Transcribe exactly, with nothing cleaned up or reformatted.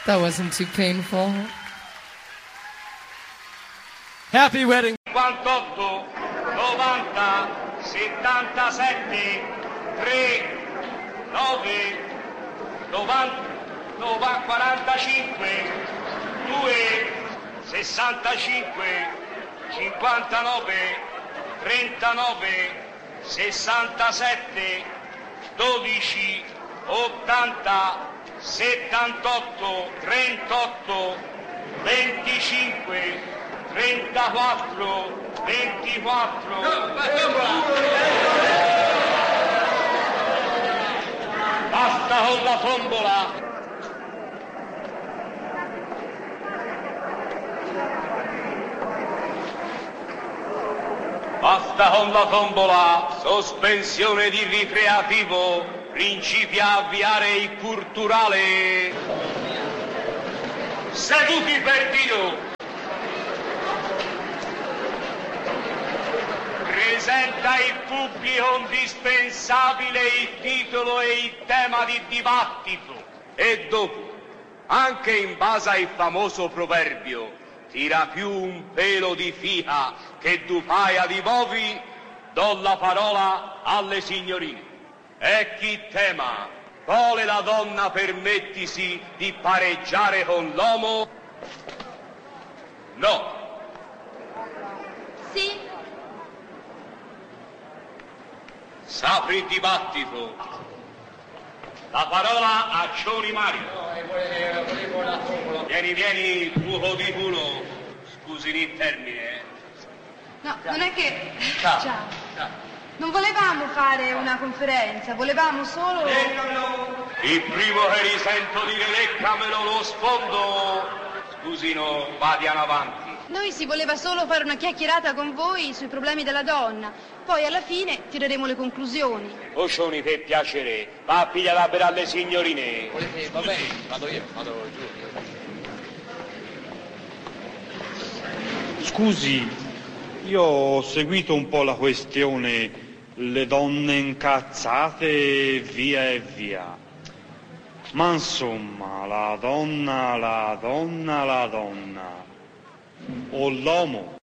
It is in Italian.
That wasn't too painful. Happy wedding. cinquantotto, novanta, settantasette, tre, nove, novanta, quarantacinque, due, sessantacinque, cinquantanove, trentanove, sessantasette, dodici, ottanta, settantotto, trentotto, venticinque, trentaquattro, ventiquattro, basta con la tombola. Basta con la tombola, sospensione di ricreativo, principia a avviare il culturale. Seduti per Dio. Presenta il pubblico indispensabile il titolo e il tema di dibattito. E dopo, anche in base al famoso proverbio, tira più un pelo di fica che du paia di bovi, do la parola alle signorine. E chi tema, vuole la donna permettisi di pareggiare con l'uomo? No. Sì. S'apre il dibattito. La parola a Cioni Mario. Vieni, vieni, buco di culo. Scusi il termine. No, non è che... Ciao. Ciao. Non volevamo fare una conferenza, volevamo solo... Il primo che risento dire leccamelo lo sfondo. Scusino, vadiano avanti. Noi si voleva solo fare una chiacchierata con voi sui problemi della donna. Poi alla fine tireremo le conclusioni. Ocioni, per piacere, va a pigliare la per alle signorine. Eh, va bene, vado io, vado giù. Scusi, io ho seguito un po' la questione, le donne incazzate via e via. Ma insomma, la donna, la donna, la donna, o l'uomo